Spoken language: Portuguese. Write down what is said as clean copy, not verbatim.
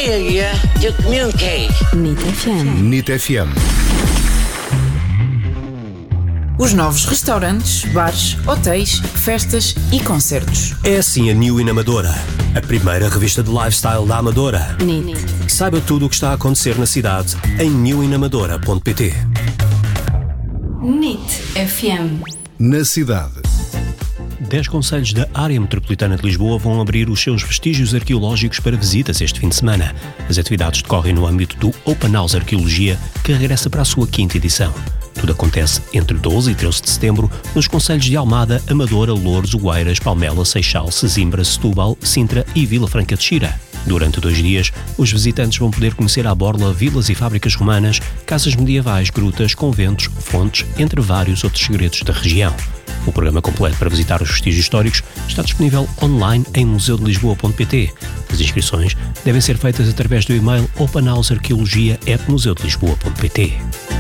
failure to communicate. NIT FM. NIT FM. Os novos restaurantes, bares, hotéis, festas e concertos. É assim a New In Amadora, a primeira revista de lifestyle da Amadora. NIT. Saiba tudo o que está a acontecer na cidade em newinamadora.pt. NIT FM. Na cidade. 10 concelhos da área metropolitana de Lisboa vão abrir os seus vestígios arqueológicos para visitas este fim de semana. As atividades decorrem no âmbito do Open House Arqueologia, que regressa para a sua 5ª edição. Tudo acontece entre 12 e 13 de setembro nos concelhos de Almada, Amadora, Loures, Oeiras, Palmela, Seixal, Sesimbra, Setúbal, Sintra e Vila Franca de Xira. Durante 2 dias, os visitantes vão poder conhecer à borla vilas e fábricas romanas, casas medievais, grutas, conventos, fontes, entre vários outros segredos da região. O programa completo para visitar os vestígios históricos está disponível online em museudelisboa.pt. As inscrições devem ser feitas através do e-mail openhousearqueologia@museudelisboa.pt.